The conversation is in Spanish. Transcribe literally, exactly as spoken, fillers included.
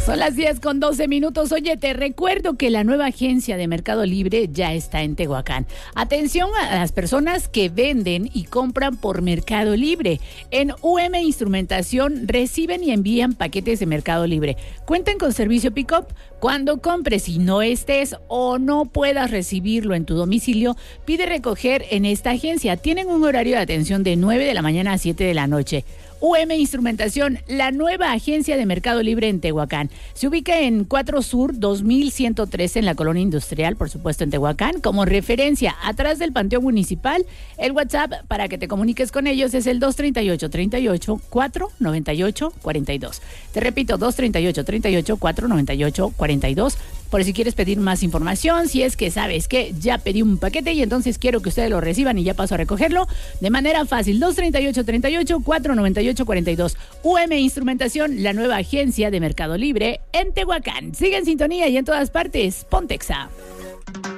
Son las diez con doce minutos. Oye, te recuerdo que la nueva agencia de Mercado Libre ya está en Tehuacán. Atención a las personas que venden y compran por Mercado Libre. En U M Instrumentación reciben y envían paquetes de Mercado Libre. Cuenten con servicio pick-up. Cuando compres y no estés o no puedas recibirlo en tu domicilio, pide recoger en esta agencia. Tienen un horario de atención de nueve de la mañana a siete de la noche. U M Instrumentación, la nueva agencia de Mercado Libre en Tehuacán. Se ubica en cuatro Sur dos mil ciento trece en la Colonia Industrial, por supuesto en Tehuacán. Como referencia, atrás del Panteón Municipal, el WhatsApp para que te comuniques con ellos es el dos tres ocho, tres ocho, cuatro nueve ocho, cuatro dos. Te repito, dos tres ocho, tres ocho, cuatro nueve ocho, cuatro dos. Por si quieres pedir más información, si es que sabes que ya pedí un paquete y entonces quiero que ustedes lo reciban y ya paso a recogerlo de manera fácil. dos tres ocho, tres ocho, cuatro nueve ocho, cuatro dos. U M Instrumentación, la nueva agencia de Mercado Libre en Tehuacán. Sigue en sintonía y en todas partes. Pontexa.